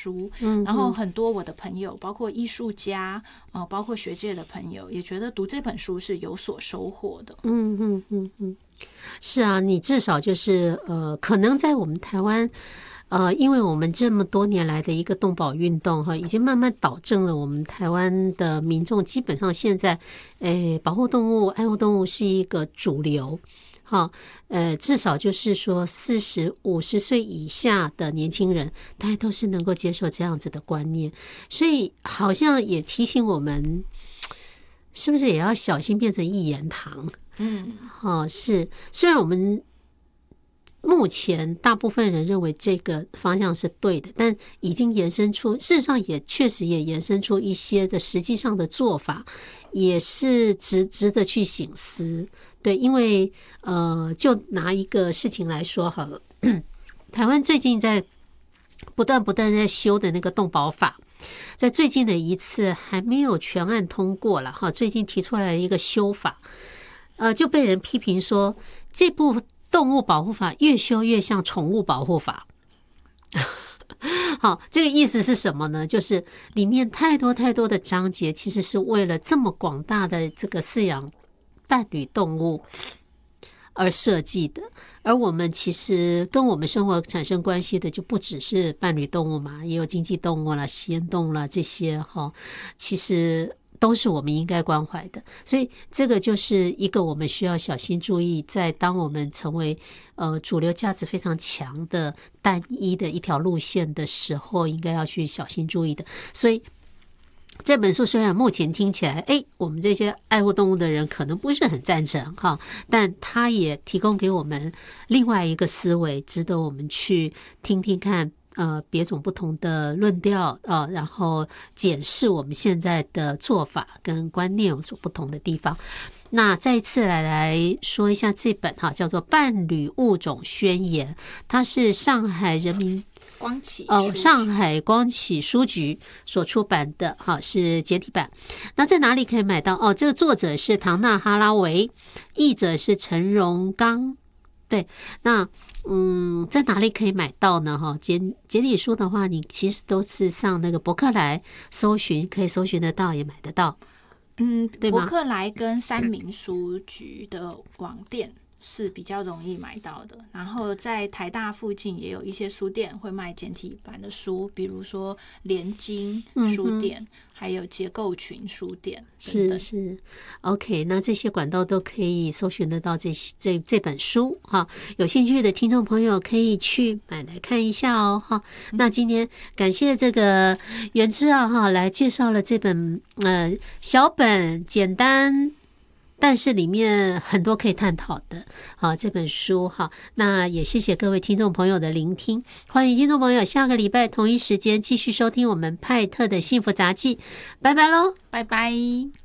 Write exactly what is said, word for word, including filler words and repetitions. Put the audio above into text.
书，嗯，然后很多我的朋友，包括艺术家，呃，包括学界的朋友，也觉得读这本书是有所收获的。 嗯嗯嗯嗯，是啊，你至少就是呃，可能在我们台湾。呃，因为我们这么多年来的一个动保运动哈，已经慢慢导正了我们台湾的民众，基本上现在，诶，保护动物、爱护动物是一个主流，哈，呃，至少就是说四十五十岁以下的年轻人，大家都是能够接受这样子的观念，所以好像也提醒我们，是不是也要小心变成一言堂？嗯，哦，是，虽然我们。目前大部分人认为这个方向是对的，但已经延伸出，事实上也确实也延伸出一些的实际上的做法，也是值值得去省思。对，因为呃，就拿一个事情来说好了，台湾最近在不断不断在修的那个动保法，在最近的一次还没有全案通过了哈，最近提出来一个修法，呃，就被人批评说这部。动物保护法越修越像宠物保护法。好，这个意思是什么呢？就是里面太多太多的章节，其实是为了这么广大的这个饲养伴侣动物而设计的。而我们其实跟我们生活产生关系的，就不只是伴侣动物嘛，也有经济动物啦、实验动物啦这些哈，其实。都是我们应该关怀的，所以这个就是一个我们需要小心注意，在当我们成为呃主流价值非常强的单一的一条路线的时候，应该要去小心注意的。所以这本书虽然目前听起来，哎，我们这些爱护动物的人可能不是很赞成哈，但它也提供给我们另外一个思维，值得我们去听听看。呃，别种不同的论调啊，然后检视我们现在的做法跟观念有所不同的地方。那再一次来来说一下这本哈，叫做《伴侣物种宣言》，它是上海人民光启哦，上海光启书局所出版的哈，是简体版。那在哪里可以买到？哦，这个作者是唐纳哈拉维，译者是陈荣刚。对，那嗯，在哪里可以买到呢？哈，简简体书的话，你其实都是上那个博客来搜寻，可以搜寻得到，也买得到。 嗯，博客来跟三民书局的网店是比较容易买到的。然后在台大附近也有一些书店会卖简体版的书，比如说联经书店。嗯，还有结构群书店等等， 是是 OK， 那这些管道都可以搜寻得到这这这本书哈。有兴趣的听众朋友可以去买来看一下哦哈。那今天感谢这个元之啊哈，来介绍了这本呃小本简单。但是里面很多可以探讨的，好这本书哈，那也谢谢各位听众朋友的聆听，欢迎听众朋友下个礼拜同一时间继续收听我们派特的幸福杂技，拜拜喽， 拜拜。